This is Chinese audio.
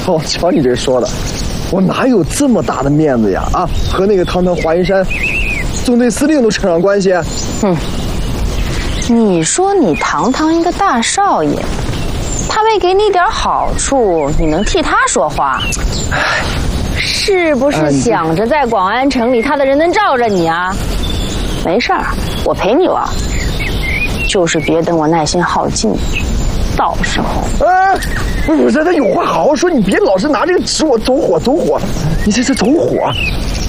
瞧你这说的，我哪有这么大的面子呀？啊，和那个堂堂华云山纵队司令都扯上关系。 你说你堂堂一个大少爷，他没给你点好处，你能替他说话？是不是想着在广安城里他的人能罩着你啊？没事儿，我陪你玩，就是别等我耐心耗尽，到时候。 不是，他有话好好说，你别老是拿这个指我走火，你这走火。